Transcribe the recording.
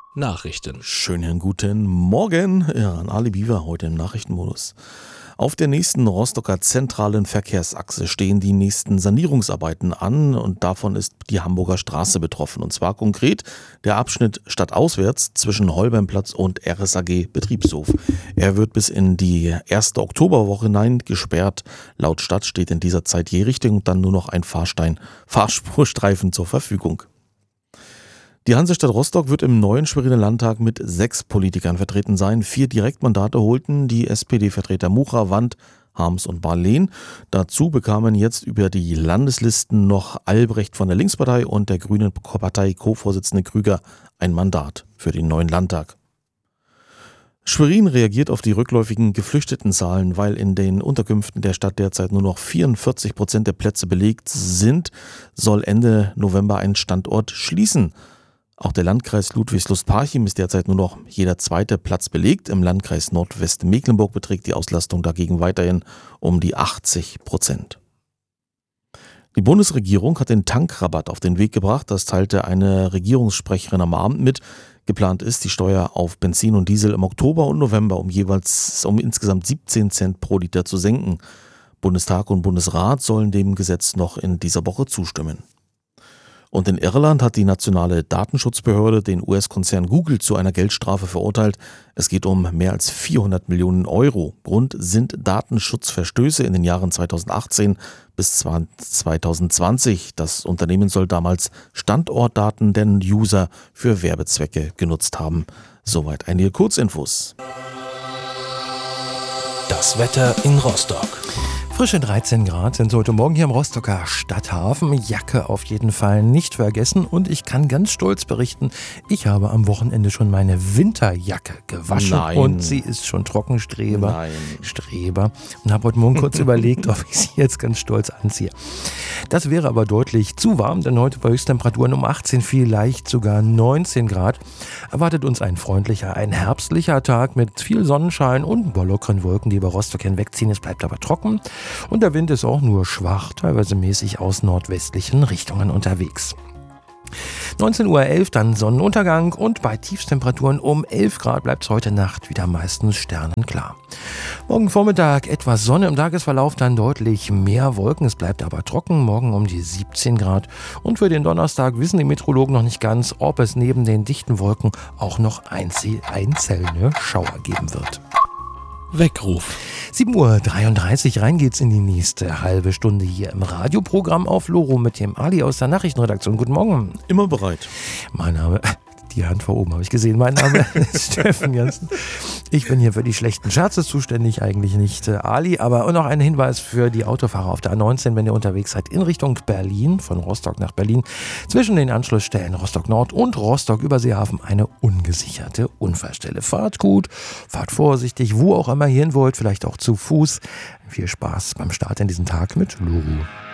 Nachrichten. Schönen guten Morgen an Ali Biewer heute im Nachrichtenmodus. Auf der nächsten Rostocker zentralen Verkehrsachse stehen die nächsten Sanierungsarbeiten an und davon ist die Hamburger Straße betroffen. Und zwar konkret der Abschnitt stadtauswärts zwischen Holbernplatz und RSAG Betriebshof. Er wird bis in die erste Oktoberwoche hinein gesperrt. Laut Stadt steht in dieser Zeit je Richtung und dann nur noch ein Fahrspurstreifen zur Verfügung. Die Hansestadt Rostock wird im neuen Schweriner Landtag mit 6 Politikern vertreten sein. 4 Direktmandate holten die SPD-Vertreter Mucha, Wandt, Harms und Barlehn. Dazu bekamen jetzt über die Landeslisten noch Albrecht von der Linkspartei und der Grünen Partei Co-Vorsitzende Krüger ein Mandat für den neuen Landtag. Schwerin reagiert auf die rückläufigen Geflüchtetenzahlen, weil in den Unterkünften der Stadt derzeit nur noch 44% der Plätze belegt sind, soll Ende November ein Standort schließen. Auch der Landkreis Ludwigslust-Parchim ist derzeit nur noch jeder zweite Platz belegt. Im Landkreis Nordwestmecklenburg beträgt die Auslastung dagegen weiterhin um die 80%. Die Bundesregierung hat den Tankrabatt auf den Weg gebracht. Das teilte eine Regierungssprecherin am Abend mit. Geplant ist, die Steuer auf Benzin und Diesel im Oktober und November um insgesamt 17 Cent pro Liter zu senken. Bundestag und Bundesrat sollen dem Gesetz noch in dieser Woche zustimmen. Und in Irland hat die nationale Datenschutzbehörde den US-Konzern Google zu einer Geldstrafe verurteilt. Es geht um mehr als 400 Millionen Euro. Grund sind Datenschutzverstöße in den Jahren 2018 bis 2020. Das Unternehmen soll damals Standortdaten der User für Werbezwecke genutzt haben. Soweit einige Kurzinfos. Das Wetter in Rostock. Frische 13 Grad sind heute Morgen hier im Rostocker Stadthafen. Jacke auf jeden Fall nicht vergessen. Und ich kann ganz stolz berichten, ich habe am Wochenende schon meine Winterjacke gewaschen. Nein. Und sie ist schon trocken, Streber. Nein. Und habe heute Morgen kurz überlegt, ob ich sie jetzt ganz stolz anziehe. Das wäre aber deutlich zu warm, denn heute bei Höchsttemperaturen um 18, vielleicht sogar 19 Grad. Erwartet uns ein freundlicher, ein herbstlicher Tag mit viel Sonnenschein und ein paar lockeren Wolken, die über Rostock hinwegziehen. Es bleibt aber trocken. Und der Wind ist auch nur schwach, teilweise mäßig aus nordwestlichen Richtungen unterwegs. 19:11 Uhr dann Sonnenuntergang und bei Tiefstemperaturen um 11 Grad bleibt es heute Nacht wieder meistens sternenklar. Morgen Vormittag etwas Sonne, im Tagesverlauf dann deutlich mehr Wolken, es bleibt aber trocken, morgen um die 17 Grad. Und für den Donnerstag wissen die Meteorologen noch nicht ganz, ob es neben den dichten Wolken auch noch einzelne Schauer geben wird. Weckruf. 7:33 Uhr, rein geht's in die nächste halbe Stunde hier im Radioprogramm auf Loro mit dem Ali aus der Nachrichtenredaktion. Guten Morgen. Immer bereit. Mein Name, die Hand vor oben habe ich gesehen, mein Name ist Steffen Jansen. Ich bin hier für die schlechten Scherze zuständig, eigentlich nicht Ali, aber und noch ein Hinweis für die Autofahrer auf der A19, wenn ihr unterwegs seid in Richtung Berlin, von Rostock nach Berlin, zwischen den Anschlussstellen Rostock Nord und Rostock Überseehafen eine ungesicherte Unfallstelle. Fahrt gut, fahrt vorsichtig, wo auch immer ihr hin wollt, vielleicht auch zu Fuß. Viel Spaß beim Start in diesen Tag mit Loro.